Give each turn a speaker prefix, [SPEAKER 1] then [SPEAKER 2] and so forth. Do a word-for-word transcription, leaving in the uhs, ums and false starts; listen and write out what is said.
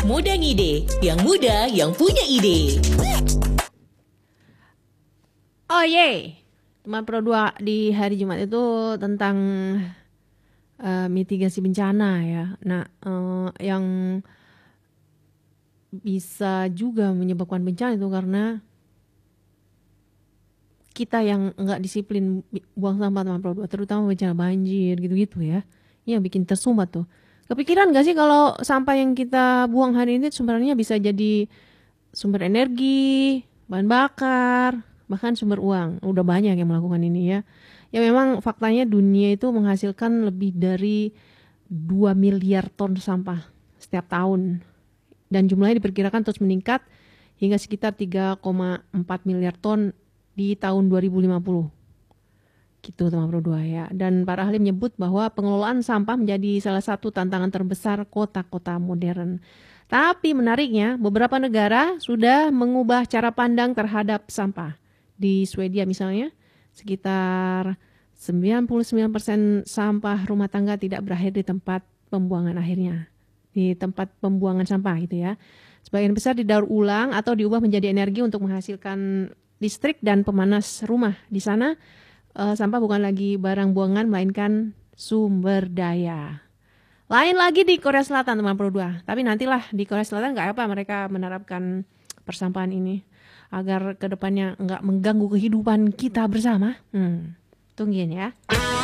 [SPEAKER 1] Muda Ngide, yang muda yang punya ide.
[SPEAKER 2] Oh ye, teman Pro dua di hari Jumat itu tentang uh, mitigasi bencana ya. Nah, uh, yang bisa juga menyebabkan bencana itu karena kita yang nggak disiplin buang sampah teman Pro dua, terutama bencana banjir gitu-gitu ya. Ini yang bikin tersumbat tuh. Kepikiran gak sih kalau sampah yang kita buang hari ini sebenarnya bisa jadi sumber energi, bahan bakar, bahkan sumber uang. Udah banyak yang melakukan ini ya. Ya memang faktanya dunia itu menghasilkan lebih dari dua miliar ton sampah setiap tahun. Dan jumlahnya diperkirakan terus meningkat hingga sekitar tiga koma empat miliar ton di tahun dua ribu lima puluh. Gitu teman Pro dua ya. Dan para ahli menyebut bahwa pengelolaan sampah menjadi salah satu tantangan terbesar kota-kota modern. Tapi menariknya, beberapa negara sudah mengubah cara pandang terhadap sampah. Di Swedia misalnya, sekitar sembilan puluh sembilan persen sampah rumah tangga tidak berakhir di tempat pembuangan akhirnya. Di tempat pembuangan sampah gitu ya. Sebagian besar didaur ulang atau diubah menjadi energi untuk menghasilkan listrik dan pemanas rumah. Di sana uh, sampah bukan lagi barang buangan melainkan sumber daya. Lain lagi di Korea Selatan teman Pro dua. Tapi nantilah di Korea Selatan nggak apa mereka menerapkan persampahan ini agar kedepannya nggak mengganggu kehidupan kita bersama. Hmm, tungguin ya.